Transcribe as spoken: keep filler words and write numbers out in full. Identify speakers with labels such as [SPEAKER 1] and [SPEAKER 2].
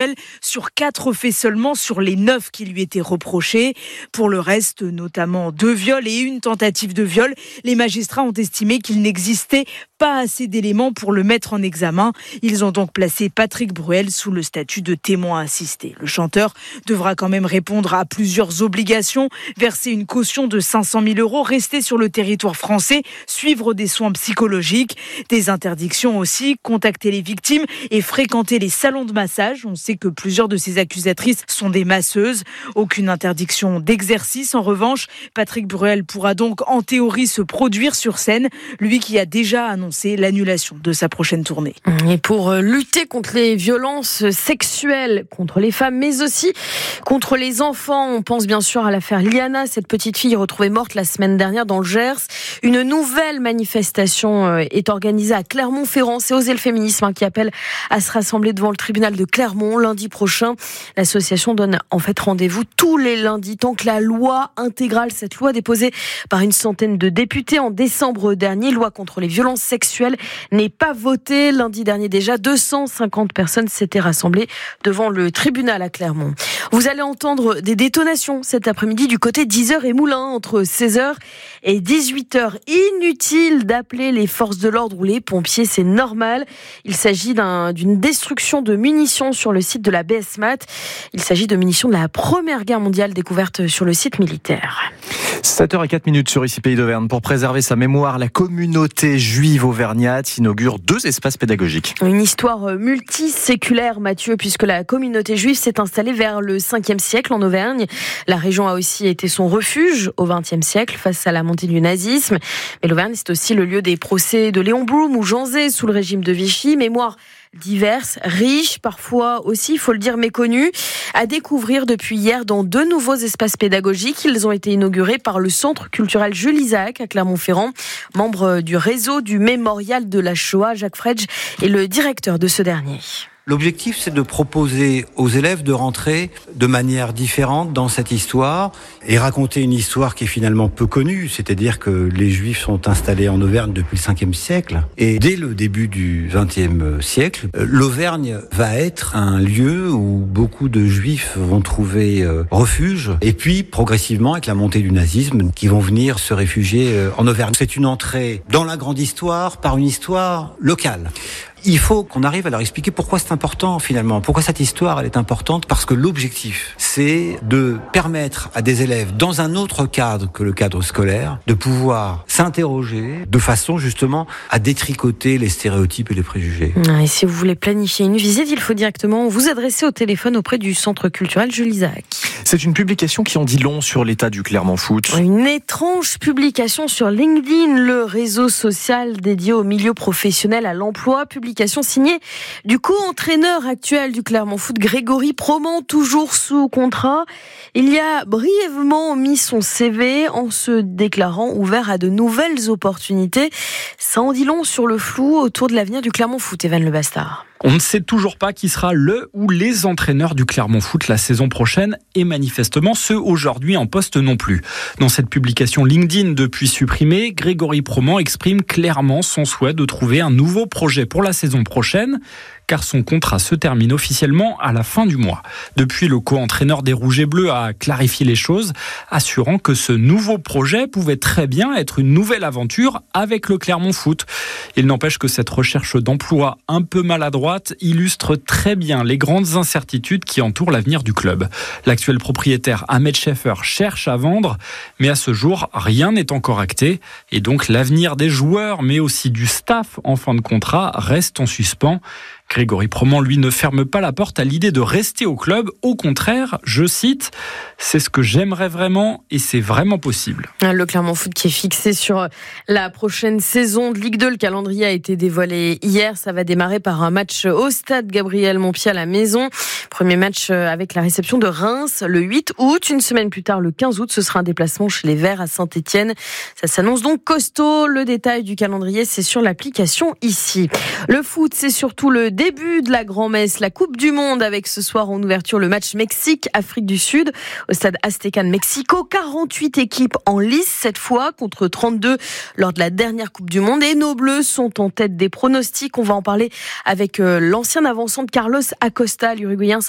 [SPEAKER 1] rappelle, sur quatre faits seulement sur les neuf qui lui étaient reprochés. Pour le reste, notamment deux viols et une tentative de viol, les magistrats ont estimé qu'il n'existait pas assez d'éléments pour le mettre en examen. Ils ont donc placé Patrick Bruel sous le statut de témoin assisté. Le chanteur devra quand même répondre à plusieurs obligations, verser une caution de cinq cent mille euros, rester sur le territoire français, suivre des soins psychologiques, des interdictions aussi, contacter les victimes et fréquenter les salons de massage. On sait que plusieurs de ces accusatrices sont des masseuses. Aucune interdiction d'exercice. En revanche, Patrick Bruel pourra donc en théorie se produire sur scène, lui qui a déjà annoncé l'annulation de sa prochaine tournée.
[SPEAKER 2] Et pour lutter contre les violences sexuelles contre les femmes, mais aussi contre les enfants, on pense bien sûr à l'affaire Liana, cette petite fille retrouvée morte la semaine dernière dans le Gers. Une nouvelle manifestation est organisée à Clermont-Ferrand. C'est Oser le féminisme qui appelle à se rassembler devant le tribunal de Clermont lundi prochain. L'association donne en fait rendez-vous tous les lundis tant que la loi intégrale, cette loi déposée par une centaine de députés en décembre dernier, loi contre les violences sexuelles, n'est pas votée. Lundi dernier déjà, deux cent cinquante personnes s'étaient rassemblées devant le tribunal à Clermont. Vous allez entendre des détonations cet après-midi du côté d'Yzeure et Moulins entre seize heures et dix-huit heures. Inutile d'appeler les forces de l'ordre ou les pompiers, c'est normal. Il s'agit d'un, d'une destruction de munitions sur le site de la B S M A T. Il s'agit de munitions de la Première Guerre mondiale découvertes sur le site militaire.
[SPEAKER 3] sept heures zéro quatre minutes sur ici Pays d'Auvergne. Pour préserver sa mémoire, la communauté juive auvergnate inaugure deux espaces pédagogiques.
[SPEAKER 2] Une histoire multiséculaire, Mathieu, puisque la communauté juive s'est installée vers le cinquième siècle en Auvergne. La région a aussi été son refuge au vingtième siècle face à la montée du nazisme. Mais l'Auvergne, c'est aussi le lieu des procès de Léon Blum ou Jean Zay sous le régime de Vichy. Mémoire diverses, riches, parfois aussi, il faut le dire, méconnues, à découvrir depuis hier dans deux nouveaux espaces pédagogiques. Ils ont été inaugurés par le Centre culturel Jules Isaac à Clermont-Ferrand, membre du réseau du Mémorial de la Shoah. Jacques Fredge est le directeur de ce dernier.
[SPEAKER 4] L'objectif, c'est de proposer aux élèves de rentrer de manière différente dans cette histoire et raconter une histoire qui est finalement peu connue, c'est-à-dire que les Juifs sont installés en Auvergne depuis le cinquième siècle. Et dès le début du vingtième siècle, l'Auvergne va être un lieu où beaucoup de Juifs vont trouver refuge. Et puis, progressivement, avec la montée du nazisme, qui vont venir se réfugier en Auvergne. C'est une entrée dans la grande histoire par une histoire locale. Il faut qu'on arrive à leur expliquer pourquoi c'est important finalement, pourquoi cette histoire elle est importante, parce que l'objectif c'est de permettre à des élèves dans un autre cadre que le cadre scolaire de pouvoir s'interroger de façon justement à détricoter les stéréotypes et les préjugés.
[SPEAKER 2] Et si vous voulez planifier une visite, il faut directement vous adresser au téléphone auprès du Centre culturel Jules Isaac.
[SPEAKER 3] C'est une publication qui en dit long sur l'état du Clermont Foot.
[SPEAKER 2] Une étrange publication sur LinkedIn, le réseau social dédié au milieu professionnel, à l'emploi. Publication signée du co-entraîneur actuel du Clermont Foot, Grégory Proman, toujours sous contrat. Il y a brièvement mis son C V en se déclarant ouvert à de nouvelles opportunités. Ça en dit long sur le flou autour de l'avenir du Clermont Foot, Evan Le Bastard.
[SPEAKER 5] On ne sait toujours pas qui sera le ou les entraîneurs du Clermont Foot la saison prochaine et manifestement ceux aujourd'hui en poste non plus. Dans cette publication LinkedIn depuis supprimée, Grégory Proman exprime clairement son souhait de trouver un nouveau projet pour la saison prochaine, car son contrat se termine officiellement à la fin du mois. Depuis, le co-entraîneur des Rouges et Bleus a clarifié les choses, assurant que ce nouveau projet pouvait très bien être une nouvelle aventure avec le Clermont Foot. Il n'empêche que cette recherche d'emploi un peu maladroite illustre très bien les grandes incertitudes qui entourent l'avenir du club. L'actuel propriétaire Ahmed Scheffer cherche à vendre, mais à ce jour, rien n'est encore acté. Et donc l'avenir des joueurs, mais aussi du staff en fin de contrat, reste en suspens. Grégory Proman, lui, ne ferme pas la porte à l'idée de rester au club. Au contraire, je cite, « C'est ce que j'aimerais vraiment et c'est vraiment possible ».
[SPEAKER 2] Le Clermont Foot qui est fixé sur la prochaine saison de Ligue deux. Le calendrier a été dévoilé hier. Ça va démarrer par un match au stade Gabriel Montpied à la maison. Premier match avec la réception de Reims le huit août. Une semaine plus tard, le quinze août, ce sera un déplacement chez les Verts à Saint-Étienne. Ça s'annonce donc costaud. Le détail du calendrier, c'est sur l'application ici. Le foot, c'est surtout le début de la grand-messe, la Coupe du Monde, avec ce soir en ouverture le match Mexique-Afrique du Sud au stade Azteca de Mexico. quarante-huit équipes en lice cette fois contre trente-deux lors de la dernière Coupe du Monde. Et nos Bleus sont en tête des pronostics. On va en parler avec l'ancien avançant de Carlos Acosta. L'Uruguayen